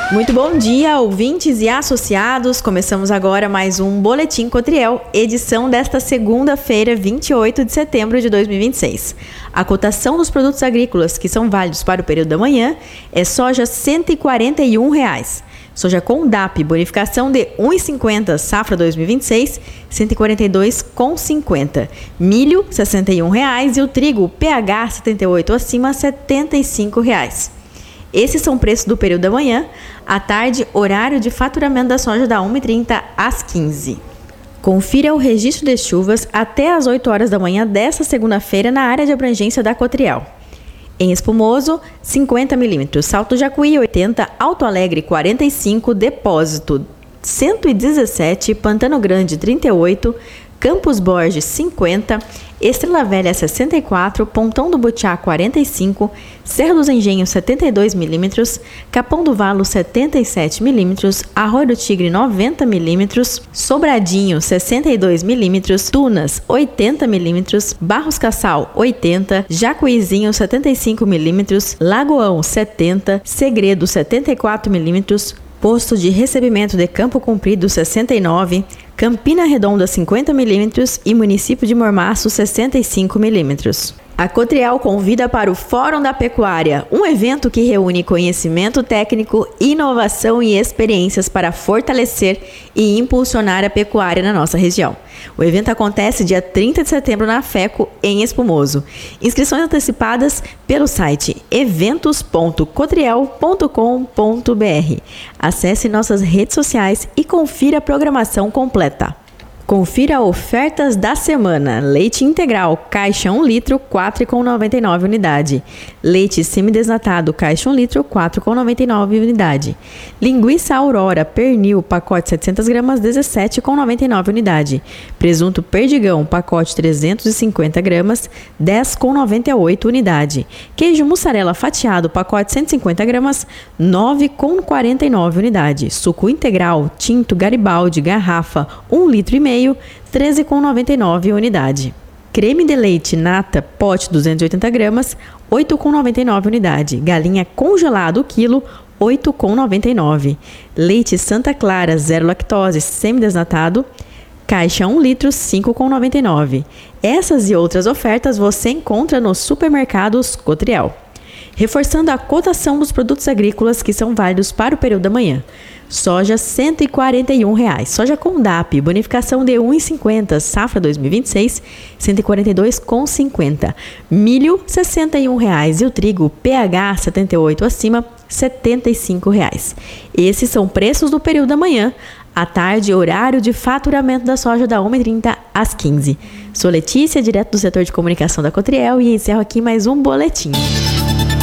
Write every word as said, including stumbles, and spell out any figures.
Muito bom dia, ouvintes e associados. Começamos agora mais um Boletim Cotriel, edição desta segunda-feira, vinte e oito de setembro de dois mil e vinte e seis. A cotação dos produtos agrícolas que são válidos para o período da manhã é soja cento e quarenta e um reais. Soja com D A P, bonificação de um real e cinquenta centavos, safra dois mil e vinte e seis, cento e quarenta e dois reais e cinquenta centavos. Milho, sessenta e um reais, e o trigo P H setenta e oito acima, setenta e cinco reais. Esses são preços do período da manhã. À tarde, horário de faturamento da soja da uma e trinta às quinze. Confira o registro de chuvas até às oito horas da manhã desta segunda-feira na área de abrangência da Cotriel. Em Espumoso, cinquenta milímetros, Salto Jacuí oitenta, Alto Alegre quarenta e cinco, Depósito cento e dezessete, Pantano Grande trinta e oito, Campos Borges cinquenta, Estrela Velha sessenta e quatro, Pontão do Butiá quarenta e cinco, Serra dos Engenhos setenta e dois milímetros, Capão do Valo setenta e sete milímetros, Arroio do Tigre noventa milímetros, Sobradinho sessenta e dois milímetros, Tunas oitenta milímetros, Barros Cassal oitenta, Jacuizinho setenta e cinco milímetros, Lagoão setenta, Segredo setenta e quatro milímetros, Posto de recebimento de Campo Comprido sessenta e nove, Campina Redonda cinquenta milímetros e município de Mormaço sessenta e cinco milímetros. A Cotriel convida para o Fórum da Pecuária, um evento que reúne conhecimento técnico, inovação e experiências para fortalecer e impulsionar a pecuária na nossa região. O evento acontece dia trinta de setembro na FECO, em Espumoso. Inscrições antecipadas pelo site eventos ponto cotriel ponto com ponto br. Acesse nossas redes sociais e confira a programação completa. Confira ofertas da semana. Leite integral, caixa um litro, quatro reais e noventa e nove centavos unidade. Leite semidesnatado, caixa um litro, quatro reais e noventa e nove centavos unidade. Linguiça Aurora, pernil, pacote setecentas gramas, dezessete reais e noventa e nove centavos unidade. Presunto Perdigão, pacote trezentas e cinquenta gramas, dez reais e noventa e oito centavos unidade. Queijo mussarela fatiado, pacote cento e cinquenta gramas, nove reais e quarenta e nove centavos unidade. Suco integral, tinto Garibaldi, garrafa, um litro e meio, treze reais e noventa e nove centavos unidade. Creme de leite nata, pote duzentas e oitenta gramas, oito reais e noventa e nove centavos unidade. Galinha congelado, quilo, oito reais e noventa e nove centavos. Leite Santa Clara, zero lactose, semidesnatado, caixa um litro, cinco reais e noventa e nove centavos. Essas e outras ofertas você encontra nos supermercados Cotriel. Reforçando a cotação dos produtos agrícolas que são válidos para o período da manhã. Soja cento e quarenta e um reais, soja com D A P, bonificação de um real e cinquenta centavos, safra dois mil e vinte e seis, cento e quarenta e dois reais e cinquenta centavos. Milho sessenta e um reais e o trigo P H setenta e oito acima, setenta e cinco reais. Esses são preços do período da manhã. À tarde, horário de faturamento da soja da uma e trinta às quinze. Sou Letícia, direto do setor de comunicação da Cotriel, e encerro aqui mais um boletim.